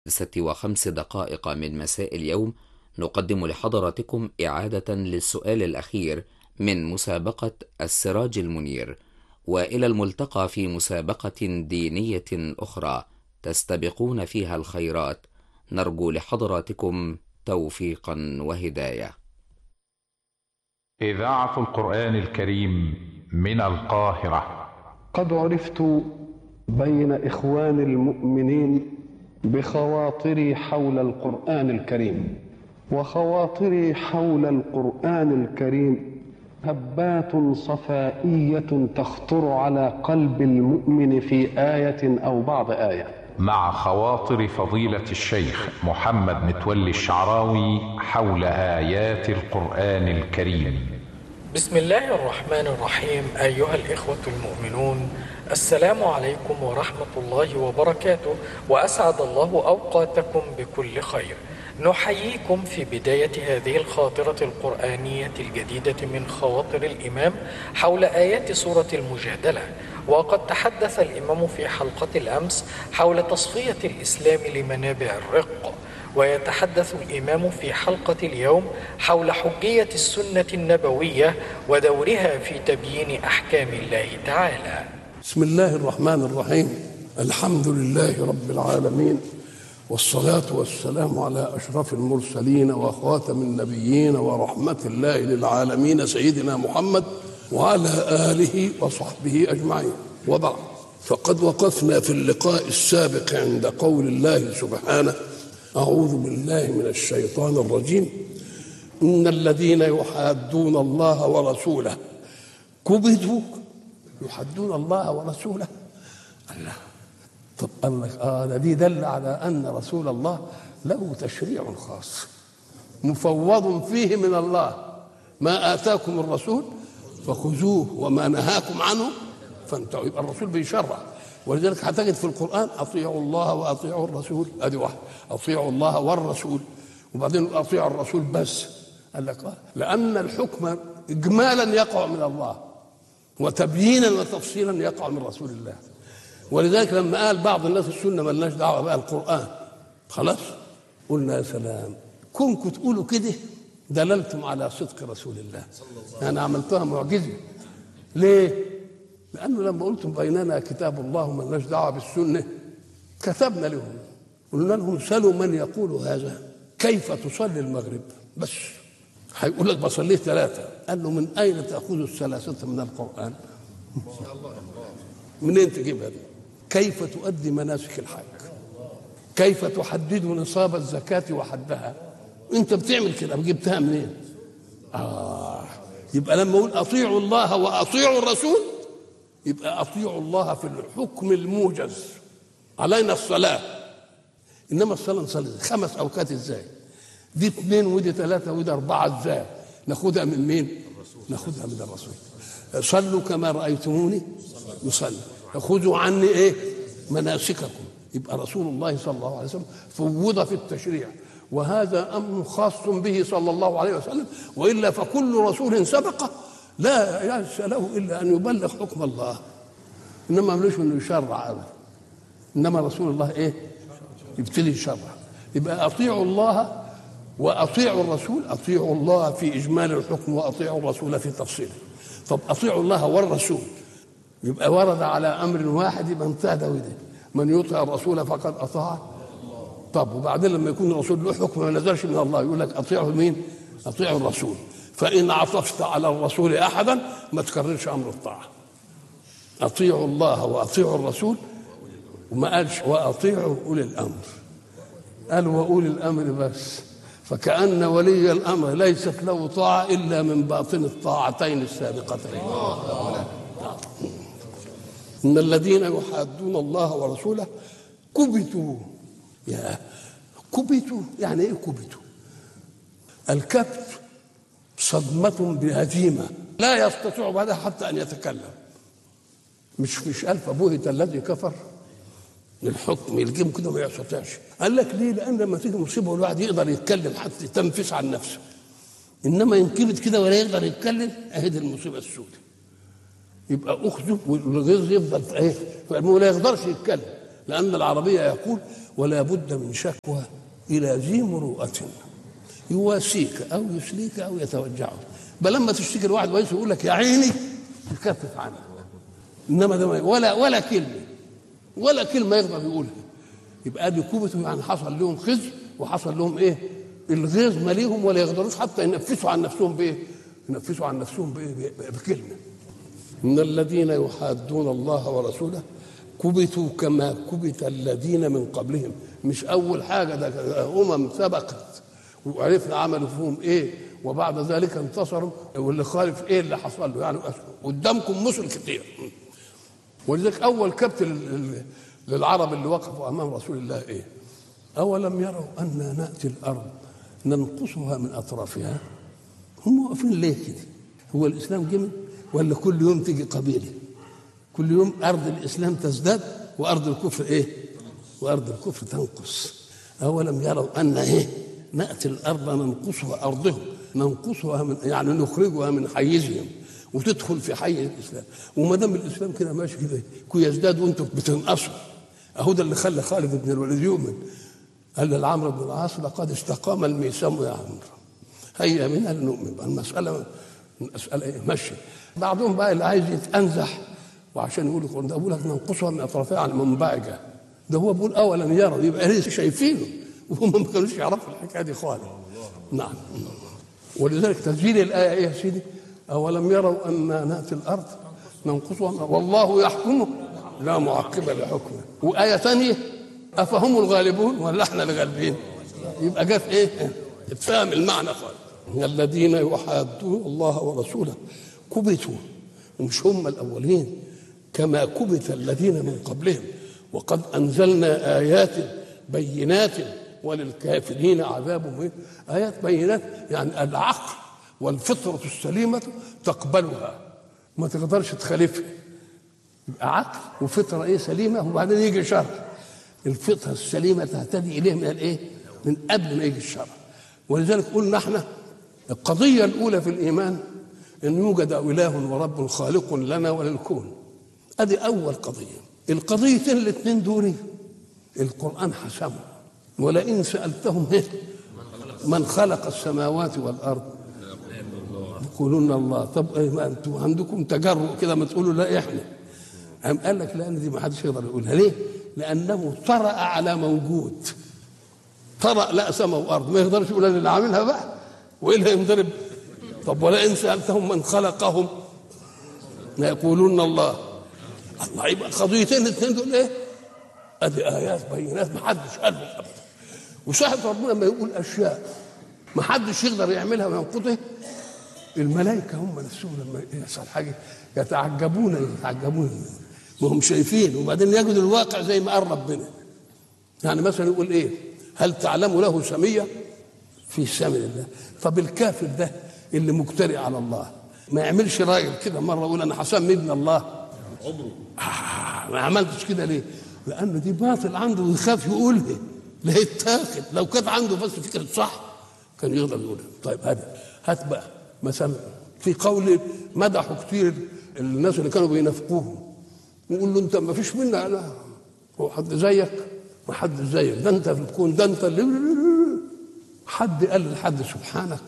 6:05 من مساء اليوم نقدم لحضراتكم إعادة للسؤال الأخير من مسابقة السراج المنير، وإلى الملتقى في مسابقة دينية أخرى تستبقون فيها الخيرات، نرجو لحضراتكم توفيقا وهداية. إذاعة القرآن الكريم من القاهرة. قد عرفت بين إخوان المؤمنين بخواطري حول القرآن الكريم، وخواطري حول القرآن الكريم هبات صفائية تخطر على قلب المؤمن في آية أو بعض آية. مع خواطر فضيلة الشيخ محمد متولي الشعراوي حول آيات القرآن الكريم. بسم الله الرحمن الرحيم. أيها الإخوة المؤمنون، السلام عليكم ورحمة الله وبركاته، وأسعد الله أوقاتكم بكل خير. نحييكم في بداية هذه الخاطرة القرآنية الجديدة من خواطر الإمام حول آيات سورة المجادلة. وقد تحدث الإمام في حلقة الأمس حول تصفية الإسلام لمنابع الرق، ويتحدث الإمام في حلقة اليوم حول حجية السنة النبوية ودورها في تبيين أحكام الله تعالى. بسم الله الرحمن الرحيم. الحمد لله رب العالمين، والصلاة والسلام على أشرف المرسلين وخاتم النبيين ورحمة الله للعالمين سيدنا محمد وعلى آله وصحبه أجمعين، وبعد. فقد وقفنا في اللقاء السابق عند قول الله سبحانه: أعوذ بالله من الشيطان الرجيم، إن الذين يحادون الله ورسوله كبتوا. يحادون الله ورسوله، الله. طب قال لك دي دل على أن رسول الله له تشريع خاص مفوض فيه من الله، ما آتاكم الرسول فخذوه وما نهاكم عنه فانتهوا. يبقى الرسول بيشرع، ولذلك هتجد في القرآن أطيعوا الله وأطيعوا الرسول، أدي واحد، أطيعوا الله والرسول، وبعدين أطيعوا الرسول بس. قال لك لأن الحكم إجمالا يقع من الله، وتبيينا وتفصيلا يقع من رسول الله. ولذلك لما قال بعض الناس السنة ملناش دعوة بقى القرآن، خلاص قلنا يا سلام، كونكم تقولوا كده دللتم على صدق رسول الله، يعني عملتها معجزة. ليه؟ لأنه لما قلتم بيننا كتاب الله وملناش دعوة بالسنة، كتبنا لهم قلنا لهم سلوا من يقول هذا كيف تصلي المغرب، بس هيقول لك بصليه 3. قال له من أين تأخذ الثلاثة من القرآن؟ منين تجيبها دي؟ كيف تؤدي مناسك الحج؟ كيف تحدد نصاب الزكاة وحدها؟ انت بتعمل كده، جبتها منين؟ يبقى لما اقول اطيعوا الله واطيعوا الرسول، يبقى اطيعوا الله في الحكم الموجز. علينا الصلاة، انما الصلاة نصلي 5 أوقات ازاي؟ دي 2 ودي 3 ودي 4 ازاي؟ ناخدها من مين؟ ناخدها من الرسول. صلوا كما رأيتموني يصلي، خذوا عني ايه؟ مناسككم. يبقى رسول الله صلى الله عليه وسلم فوض في التشريع، وهذا أمر خاص به صلى الله عليه وسلم، وإلا فكل رسول سبقه لا ينس له إلا أن يبلغ حكم الله، إنما ملوش أنه يشرع أبدا. إنما رسول الله إيه؟ يبتدي يشرع. يبقى أطيعوا الله وأطيعوا الرسول، أطيعوا الله في إجمال الحكم وأطيعوا الرسول في تفصيله. طب أطيعوا الله والرسول، يبقى ورد على أمر واحد، يبقى انتهى ده. من يطيع الرسول فقد أطاع. طب وبعدين لما يكون الرسول له حكم ما نزلش من الله، يقول لك أطيعوا مين؟ أطيعوا الرسول. فإن عطفت على الرسول أحدا ما تكررش أمر الطاعة. أطيعوا الله وأطيعوا الرسول، وما قالش وأطيعوا أولي الأمر، قال وأولي الأمر بس. فكأن ولي الأمر ليست له طاعة إلا من باطن الطاعتين السابقتين. إن الذين يحادون الله ورسوله كبتوا. يا كبتوا يعني إيه كبتوا؟ الكبت صدمة بهزيمة لا يستطيع بعدها حتى أن يتكلم. مش ألف بهت الذي كفر للحكم، يلجمه كده ما يستطيعش. قال لك ليه؟ لأن لما تيجي مصيبة الواحد يقدر يتكلم حتى يتنفس عن نفسه، إنما ينكبت كده ولا يقدر يتكلم، أهدي المصيبة السوداء. يبقى أخذه والغيظ يفضل في إيه؟ فلا يقدرش يتكلم، لأن العربية يقول ولا بد من شكوى إلى ذي مروءة يواسيك أو يسليك أو يتوجعك. بل لما تشتكي الواحد ويسوي يقول لك يا عيني تكفف عنه، إنما ده ولا كلمة يقدر يقولها. يبقى دي كوبته، يعني حصل لهم خزي وحصل لهم إيه؟ الغيظ ماليهم، ولا يقدروش حتى ينفسوا عن نفسهم بإيه؟ بكلمة. إن الذين يحادون الله ورسوله كبتوا كما كبت الذين من قبلهم. مش أول حاجة، ده سبقت وعرفنا عملوا فيهم إيه، وبعد ذلك انتصروا، واللي خالف إيه اللي حصل له. يعني قدامكم مثل كتير. ولذلك أول كبت للعرب اللي وقفوا أمام رسول الله إيه؟ أولم يروا أن نأتي الأرض ننقصها من أطرافها. هم واقفين ليه كده؟ هو الإسلام جميل ولا كل يوم تيجي قبيلة؟ كل يوم أرض الإسلام تزداد وأرض الكفر إيه؟ وأرض الكفر تنقص. أولم يروا أن إيه؟ نأتي الأرض ننقصها من، يعني نخرجها من حيزهم وتدخل في حيز الإسلام. وما دام الإسلام كده ماشي كده يزداد وأنتم بتنقصوا. أهو ده اللي خلى خالد بن الوليد يؤمن. قال لعمرو بن العاص لقد استقام الميسام يا عمرو، هيا بنا لنؤمن. المسألة إيه؟ ماشي. بعضهم بقى اللي عايز يتأنزح وعشان يقول ده بقول لك ننقصها من أطرافها عن منبعجة، ده هو بيقول أولا يرى، يبقى ليه شايفينه وهم ما كانوش يعرفوا الحكاية دي خالص. نعم. ولذلك تسجيل الآية إيه يا سيدي؟ أولم يروا أن نأتي الأرض ننقصها والله يحكمه لا معقب لحكمه. وآية ثانية أفهم الغالبون ولا احنا الغالبين؟ يبقى جاء في إيه؟ اتفهم المعنى خالص. الذين يحادون الله ورسوله كبتوا، ومش هم الأولين، كما كبت الذين من قبلهم وقد أنزلنا آيات بينات وللكافرين عذاب مهين. آيات بينات يعني العقل والفطرة السليمة تقبلها، ما تقدرش تخالفها. يبقى عقل وفطرة إيه سليمة، وبعدين يجي شر. الفطرة السليمة تهتدي إليه من الإيه؟ من قبل ما يجي الشر. ولذلك قلنا احنا القضية الأولى في الإيمان أن يوجد إله ورب خالق لنا وللكون. هذه أول قضية. القضيتين الاثنين دول القرآن حسمه. ولئن سألتهم من خلق السماوات والأرض يقولون الله. طب ما أنتم عندكم تجرؤ كده ما تقولوا لا إحنا. قال لك لأن دي ما حدش يقدر يقولها. ليه؟ لأنه طرأ على موجود. طرأ لا سماء وأرض، ما يقدرش يقول أنا اللي عاملها بقى وإيه اللي ينضرب. طب ولئن سألتهم من خلقهم يقولون الله. الله. يبقى قضيتين الاثنين دول ايه؟ ادي ايات بينات ما حدش قالها ابدا. وصاحب ربنا لما يقول اشياء ما حدش يقدر يعملها وينقضها، الملائكه هم نفسهم لما يحصل حاجه يتعجبون ما هم شايفين، وبعدين يجدوا الواقع زي ما قال ربنا. يعني مثلا يقول ايه؟ هل تعلم له سميه في سمي الله. طب الكافر ده اللي مجترئ على الله ما يعملش راجل كده مره يقول انا حسام ابن الله عمره ما عملتش كده ليه؟ لانه دي باطل عنده ويخاف يقولها لا يتاخد. لو كانت عنده بس فكره صح كان يقدر يقولها. طيب هات بقى مثلا في قول مدحوا كتير الناس اللي كانوا بينافقوهم، يقول له انت ما فيش منا. لا هو حد زيك؟ ما حد زيك، ده انت في الكون، ده انت اللي حد قال لحد سبحانك.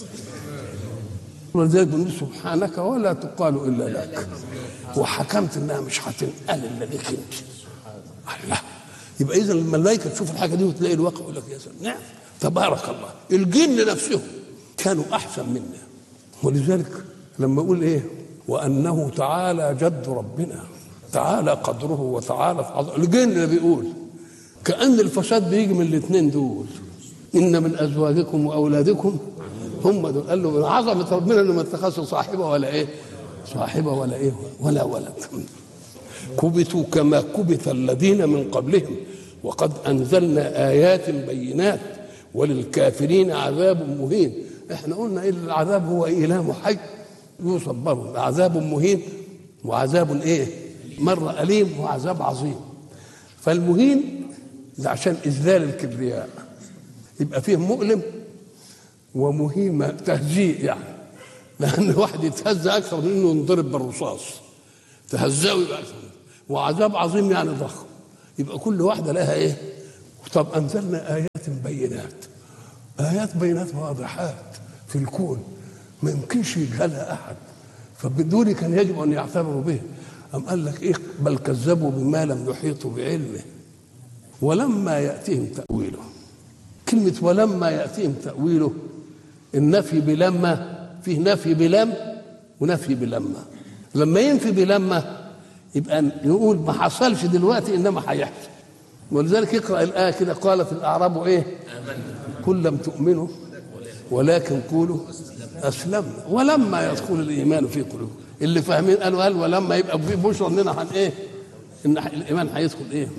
ولذلك بنقول سبحانك ولا تقال الا لك، وحكمت انها مش هتنقل الا لك انت. الله. يبقى اذا الملائكه تشوف الحاجه دي وتلاقي الواقع يقول لك يا سلام نعم تبارك الله. الجن نفسهم كانوا احسن منا. ولذلك لما اقول ايه؟ وانه تعالى جد ربنا، تعالى قدره وتعالى في عظمه. الجن اللي بيقول كأن الفساد بيجي من الاثنين دول. إن من أزواجكم وأولادكم هم دول. قال له من عظمة ربنا إنه ما اتخذش صاحبة ولا إيه؟ صاحبة ولا إيه؟ ولا ولد. كبتوا كما كبت الذين من قبلهم وقد أنزلنا آيات بينات وللكافرين عذاب مهين. إحنا قلنا إيه العذاب؟ هو إيلام حي يوصف برضه عذاب مهين وعذاب إيه؟ مرة أليم وعذاب عظيم. فالمهين ده عشان إذلال الكبرياء، يبقى فيه مؤلم ومهين تهزيء، يعني لأن واحد يتهزأ أكثر من إنه ينضرب بالرصاص، تهزأه يبقى أكثر. وعذاب عظيم يعني ضخم. يبقى كل واحدة لها إيه؟ طب أنزلنا آيات بينات، آيات بينات واضحات في الكون ما يمكنش يجهلها أحد، فبدون كان يجب أن يعتبروا به. أم قال لك إيه؟ بل كذبوا بما لم يحيطوا بعلمه ولما يأتيهم تأويله. كلمة ولما يأتيهم تأويله، النفي بلما، فيه نفي بلم ونفي بلما. لما ينفي بلما يبقى يقول ما حصلش دلوقتي إنما هيحصل. ولذلك يقرأ الآية كده قالت الأعراب إيه؟ قل لم تؤمنوا ولكن قولوا أسلمنا ولما يدخل الإيمان في قلوبكم. اللي فاهمين قالوا قال ولما يبقى في بشرى إننا إيه؟ إن الإيمان هيدخل إيه؟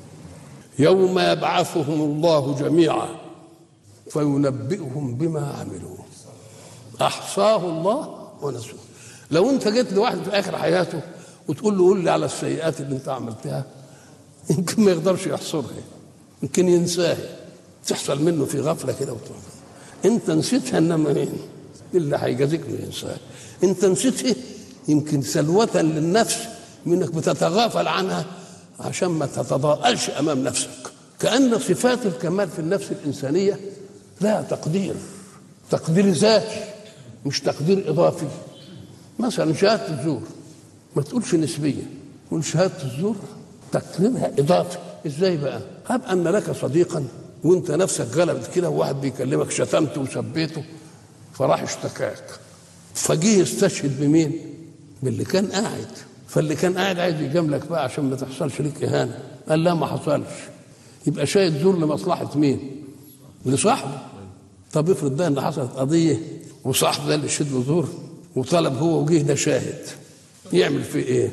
يوم يبعثهم الله جميعا فينبئهم بما عملوا أحصاه الله ونسوه. لو أنت جيت لواحد في آخر حياته وتقول له قول لي على السيئات اللي أنت عملتها، يمكن ما يقدرش يحصرها، يمكن ينساها، تحصل منه في غفلة كده وتروح. أنت نسيتها، إنما مين اللي هيجازيك من ينساها؟ أنت نسيتها يمكن سلوة للنفس منك بتتغافل عنها عشان ما تتضاءلش أمام نفسك. كأن صفات الكمال في النفس الإنسانية لا تقدير، تقدير ذاتي مش تقدير إضافي. مثلا شهادة الزور ما تقولش نسبية، تقول شهادة الزور تقديرها إضافي. إزاي بقى؟ هب أن لك صديقا وأنت نفسك غلبت كده وواحد بيكلمك شتمته وسبيته فراح اشتكاك، فجيه يستشهد بمين؟ باللي كان قاعد. فاللي كان قاعد عايز يجاملك بقى عشان ما تحصلش ليك إهانة، قال لا ما حصلش، يبقى شاهد زور لمصلحة مين؟ لصاحبه. طب افرض بقى ان حصلت قضيه وصاحبه ده اللي شد له زور وطلب هو وجه ده شاهد، يعمل فيه ايه؟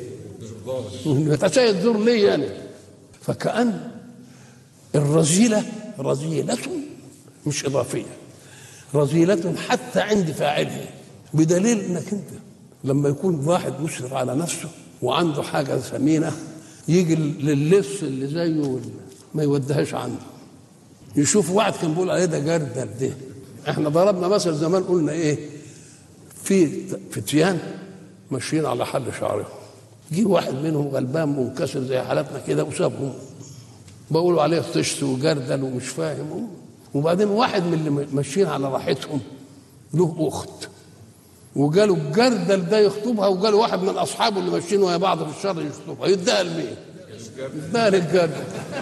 شاهد زور ليه يعني؟ فكأن الرذيله رذيله مش اضافيه، رذيله حتى عند فاعله، بدليل انك انت لما يكون واحد مشرف على نفسه وعنده حاجه ثمينه يجي للص اللي زيه ما يوديهاش عنده، يشوف واحد كان بيقول عليه ده جردل ده. احنا ضربنا مثل زمان قلنا ايه؟ في فتيان ماشيين على حل شعرهم، جه واحد منهم غلبان منكسر زي حالتنا كده وسابهم، بقولوا عليه طشت وجردل ومش فاهم. وبعدين واحد من اللي ماشيين على راحتهم له اخت وجاله الجردل ده يخطبها، وجاله واحد من اصحابه اللي ماشيين ويا بعض في الشر يخطبها، يديها لمين؟ يديها للجردل.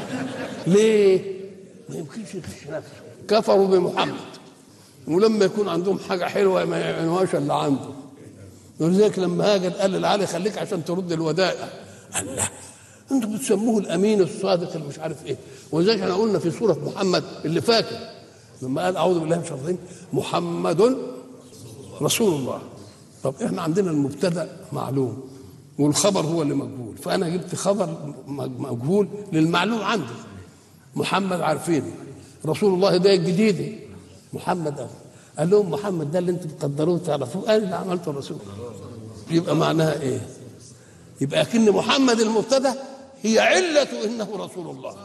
ليه؟ ما يمكنش يخش نفسه. كفروا بمحمد، ولما يكون عندهم حاجه حلوه ما يعينوهاش اللي عنده. ولذلك لما هاجر قال للعلي خليك عشان ترد الودائع، قال لا انتوا بتسموه الامين الصادق اللي مش عارف ايه. ولذلك احنا قلنا في سوره محمد اللي فاكر لما قال اعوذ بالله من الشيطان الرجيم محمد رسول الله. طب احنا عندنا المبتدا معلوم والخبر هو اللي مجهول، فانا جبت خبر مجهول للمعلوم عندي. محمد عارفينه، رسول الله ده الجديد، محمد أهو. قال لهم محمد ده اللي انتم بتقدروه تعرفوه، قال اللي عملته الرسول. يبقى معناها ايه؟ يبقى اكن محمد المبتدا هي علة انه رسول الله.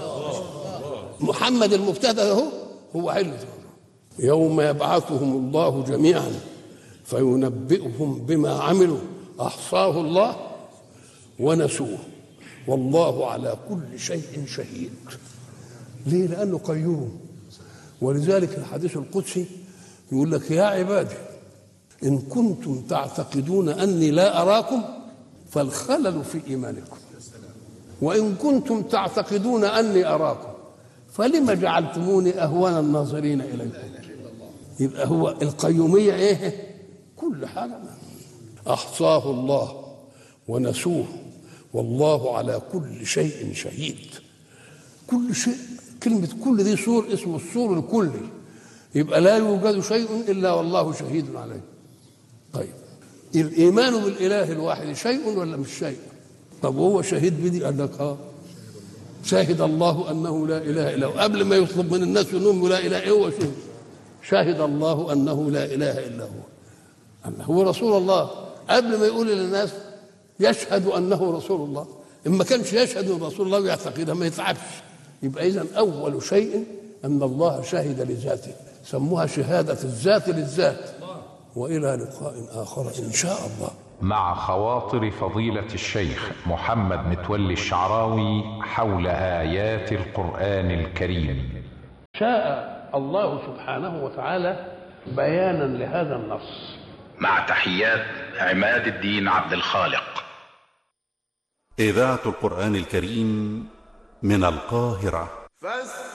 محمد المبتدا هو علة. يوم يبعثهم الله جميعا فينبئهم بما عملوا احصاه الله ونسوه والله على كل شيء شهيد. ليه؟ لأنه قيوم. ولذلك الحديث القدسي يقول لك يا عبادي إن كنتم تعتقدون أني لا أراكم فالخلل في إيمانكم، وإن كنتم تعتقدون أني أراكم فلما جعلتموني أهون الناظرين إليكم. يبقى هو القيومية إيه؟ كل حاجة أحصاه الله ونسوه والله على كل شيء شهيد. كل شيء، كلمة كل دي سور اسمه السور الكلي، يبقى لا يوجد شيء إلا والله شهيد عليه. طيب الإيمان بالإله الواحد شيء ولا مش شيء؟ طب وهو شهيد بدي؟ قال لك شهد الله أنه لا إله إلا هو. قبل ما يطلب من الناس أنهم لا إله إلا هو شهد الله أنه لا إله إلا هو، أنه هو رسول الله. قبل ما يقول للناس يشهد أنه رسول الله، إما كانش يشهد أنه رسول الله ويعتقدها ما يتعبش. يبقى إذن أول شيء أن الله شهد لذاته، سموها شهادة الذات للذات. وإلى لقاء آخر إن شاء الله. مع خواطر فضيلة الشيخ محمد متولي الشعراوي حول آيات القرآن الكريم. شاء الله سبحانه وتعالى بيانا لهذا النص. مع تحيات عماد الدين عبد الخالق. إذاعة القرآن الكريم من القاهرة.